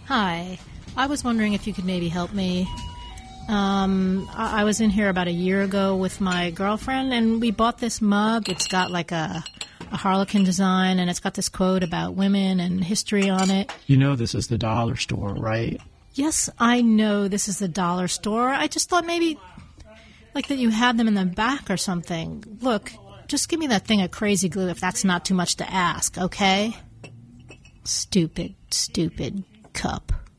Hi. I was wondering if you could maybe help me. I was in here about a year ago with my girlfriend, and we bought this mug. It's got like a harlequin design, and it's got this quote about women and history on it. You know this is the dollar store, right? Yes, I know this is the dollar store. I just thought maybe, like, that you had them in the back or something. Look, just give me that thing of crazy glue if that's not too much to ask, okay? Stupid cup.